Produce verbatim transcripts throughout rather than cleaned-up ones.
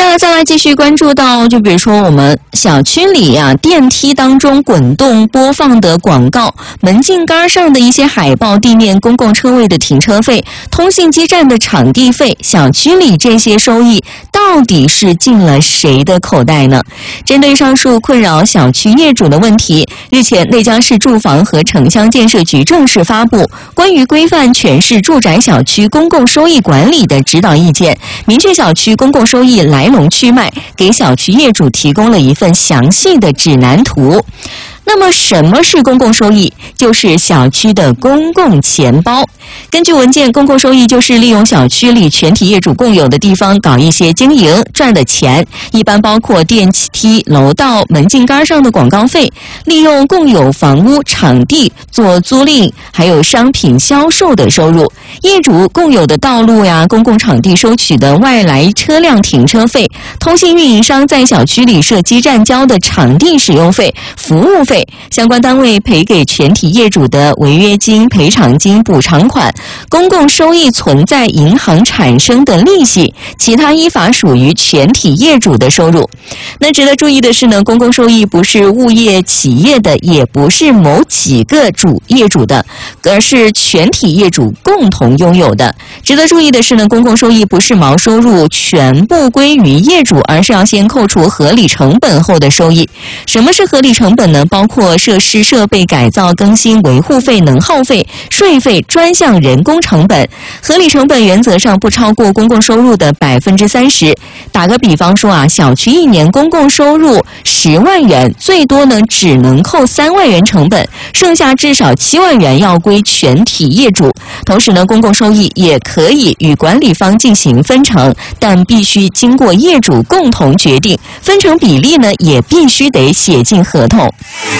那再来继续关注到，就比如说我们小区里啊，电梯当中滚动播放的广告，门禁杆上的一些海报，地面公共车位的停车费，通信基站的场地费，小区里这些收益到底是进了谁的口袋呢？针对上述困扰小区业主的问题，日前内江市住房和城乡建设局正式发布关于规范全市住宅小区公共收益管理的指导意见，明确小区公共收益来龙去脉，给小区业主提供了一份详细的指南图。那么什么是公共收益？就是小区的公共钱包。根据文件，公共收益就是利用小区里全体业主共有的地方搞一些经营赚的钱，一般包括电梯、楼道、门禁杆上的广告费，利用共有房屋场地做租赁，还有商品销售的收入。业主共有的道路呀、公共场地收取的外来车辆停车费，通信运营商在小区里设基站交的场地使用费、服务费，相关单位赔给全体业主的违约金、赔偿金、补偿款，公共收益存在银行产生的利息，其他依法属于全体业主的收入。那值得注意的是呢，公共收益不是物业企业的，也不是某几个主业主的，而是全体业主共同拥有的。值得注意的是呢，公共收益不是毛收入全部归于业主，而是要先扣除合理成本后的收益。什么是合理成本呢？包括设施设备改造更新、维护费、能耗费、税费、专项人工成本。合理成本原则上不超过公共收入的百分之三十。打个比方说啊，小区一年公共收入十万元，最多呢只能扣三万元成本，剩下至少七万元要归全体业主。同时呢，公共收益也可以与管理方进行分成，但必须经过业主共同决定，分成比例呢也必须得写进合同。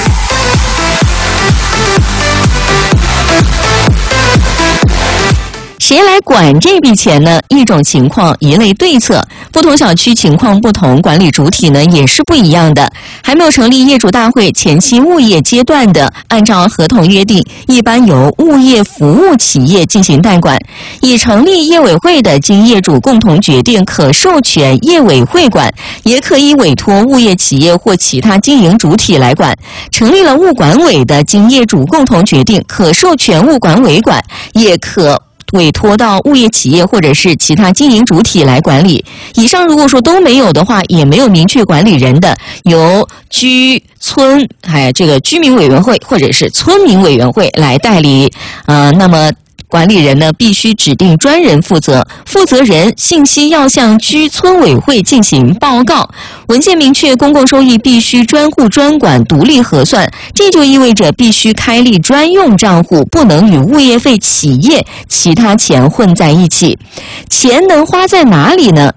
谁来管这笔钱呢？一种情况一类对策，不同小区情况不同，管理主体呢也是不一样的。还没有成立业主大会前期物业阶段的，按照合同约定，一般由物业服务企业进行代管；已成立业委会的，经业主共同决定，可授权业委会管，也可以委托物业企业或其他经营主体来管。成立了物管委的，经业主共同决定，可授权物管委管，也可委托到物业企业或者是其他经营主体来管理。以上如果说都没有的话，也没有明确管理人的，由居村还有这个居民委员会或者是村民委员会来代理。呃，那么管理人呢，必须指定专人负责，负责人信息要向居村委会进行报告。文件明确，公共收益必须专户专管，独立核算，这就意味着必须开立专用账户，不能与物业费、企业其他钱混在一起。钱能花在哪里呢？